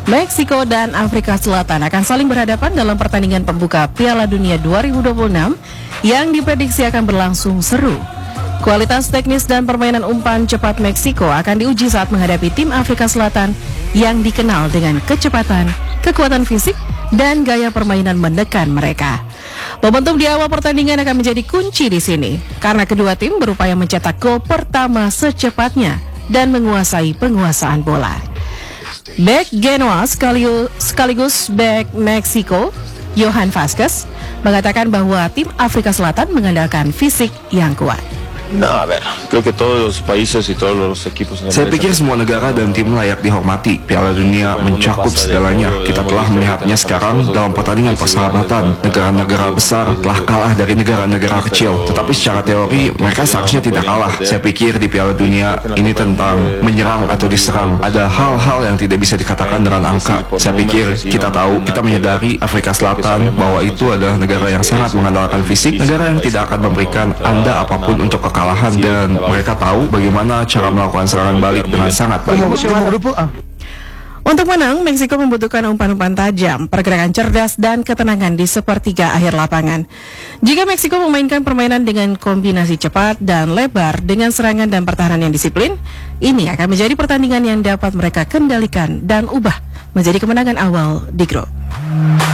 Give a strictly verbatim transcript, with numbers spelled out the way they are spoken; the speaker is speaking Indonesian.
Meksiko dan Afrika Selatan akan saling berhadapan dalam pertandingan pembuka Piala Dunia dua ribu dua puluh enam yang diprediksi akan berlangsung seru. Kualitas teknis dan permainan umpan cepat Meksiko akan diuji saat menghadapi tim Afrika Selatan yang dikenal dengan kecepatan, kekuatan fisik, dan gaya permainan menekan mereka. Momentum di awal pertandingan akan menjadi kunci di sini, karena kedua tim berupaya mencetak gol pertama secepatnya dan menguasai penguasaan bola. Bek Genoa sekaligus, sekaligus bek Meksiko, Johan Vazquez, mengatakan bahwa tim Afrika Selatan mengandalkan fisik yang kuat. No, a ver, creo que todos los países y todos los equipos. Saya pikir semua negara dan tim layak dihormati. Piala Dunia mencakup segalanya. Kita telah melihatnya sekarang dalam pertandingan persahabatan. Negara-negara besar telah kalah dari negara-negara kecil. Tetapi secara teori mereka seharusnya tidak kalah. Saya pikir di Piala Dunia ini tentang menyerang atau diserang. Ada hal-hal yang tidak bisa dikatakan dengan angka. Saya pikir kita tahu, kita menyadari Afrika Selatan bahwa itu adalah negara yang sangat mengandalkan fisik, negara yang tidak akan memberikan Anda apapun untuk kekalahan, dan mereka tahu bagaimana cara melakukan serangan balik dengan sangat baik. Untuk menang, Meksiko membutuhkan umpan-umpan tajam, pergerakan cerdas, dan ketenangan di sepertiga akhir lapangan. Jika Meksiko memainkan permainan dengan kombinasi cepat dan lebar dengan serangan dan pertahanan yang disiplin, ini akan menjadi pertandingan yang dapat mereka kendalikan dan ubah menjadi kemenangan awal di grup.